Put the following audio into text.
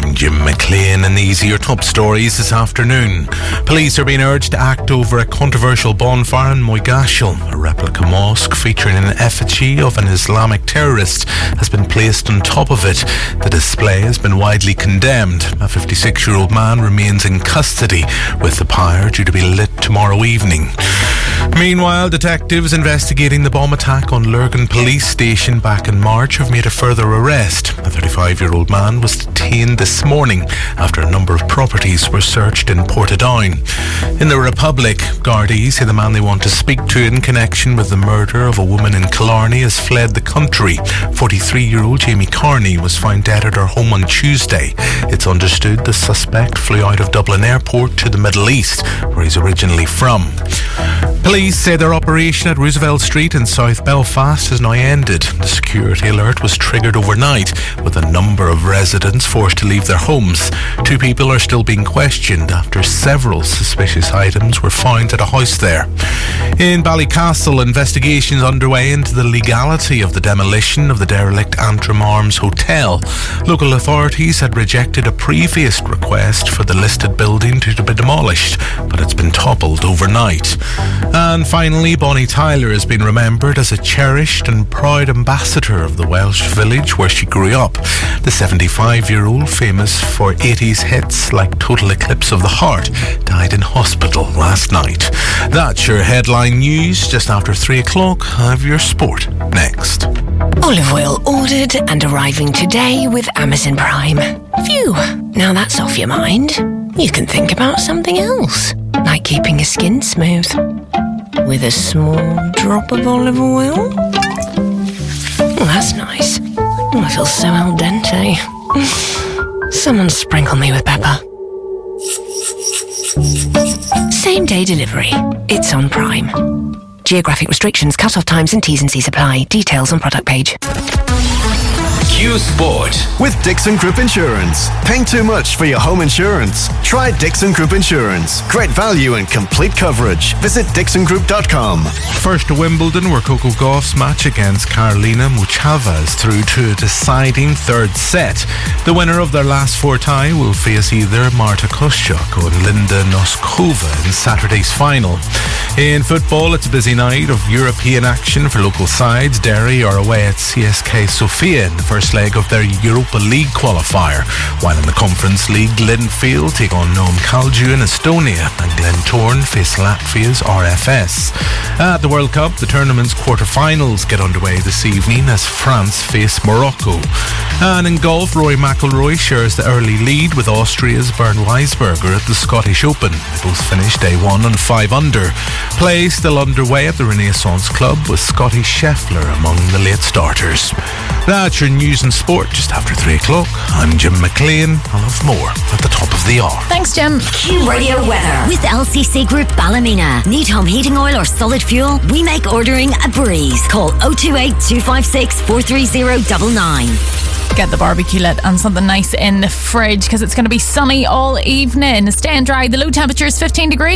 I'm Jim McLean, and these are your top stories this afternoon. Police are being urged to act over a controversial bonfire in Moygashill. A replica mosque featuring an effigy of an Islamic terrorist has been placed on top of it. The display has been widely condemned. A 56-year-old man remains in custody, with the pyre due to be lit tomorrow evening. Meanwhile, detectives investigating the bomb attack on Lurgan Police Station back in March have made a further arrest. A 35-year-old man was detained this morning after a number of properties were searched in Portadown. In the Republic, Gardaí say the man they want to speak to in connection with the murder of a woman in Killarney has fled the country. 43-year-old Jamie Carney was found dead at her home on Tuesday. It's understood the suspect flew out of Dublin Airport to the Middle East, where he's originally from. Police say their operation at Roosevelt Street in South Belfast has now ended. The security alert was triggered overnight, with a number of residents forced to leave their homes. 2 people are still being questioned after several suspicious items were found at a house there. In Ballycastle, investigations underway into the legality of the demolition of the derelict Antrim Arms Hotel. Local authorities had rejected a previous request for the listed building to be demolished, but it's been toppled overnight. And finally, Bonnie Tyler has been remembered as a cherished and proud ambassador of the Welsh village where she grew up. The 75-year-old, famous for 80s hits like Total Eclipse of the Heart, died in hospital last night. That's your headline news. Just after 3 o'clock, have your sport next. Olive oil ordered and arriving today with Amazon Prime. Phew, now that's off your mind. You can think about something else, like keeping your skin smooth with a small drop of olive oil. Oh, that's nice. Oh, I feel so al dente. Someone sprinkle me with pepper. Same day delivery. It's on Prime. Geographic restrictions, cut-off times and T's and C's apply. Details on product page. Q Sport with Dixon Group Insurance. Paying too much for your home insurance? Try Dixon Group Insurance. Great value and complete coverage. Visit dixongroup.com. First to Wimbledon, where Coco Gauff's match against Karolina Muchova is through to a deciding third set. The winner of their last 4 tie will face either Marta Kostyuk or Linda Noskova in Saturday's final. In football, it's a busy night of European action for local sides. Derry are away at CSK Sofia in the first leg of their Europa League qualifier, while in the Conference League, Linfield take on Nome Kalju in Estonia and Glentoran face Latvia's RFS. At the World Cup, the tournament's quarter-finals get underway this evening as France face Morocco. And in golf, Rory McIlroy shares the early lead with Austria's Bernd Weisberger at the Scottish Open. They both finished day 1 on 5 under. Play still underway at the Renaissance Club with Scotty Scheffler among the late starters. That's your news and sport just after 3 o'clock. I'm Jim McLean. I'll have more at the top of the hour. Thanks, Jim. Q Radio weather with LCC Group Ballymena. Need home heating oil or solid fuel? We make ordering a breeze. Call 028 256 43099. Get the barbecue lit and something nice in the fridge because it's going to be sunny all evening. Staying dry. The low temperature is 15 degrees.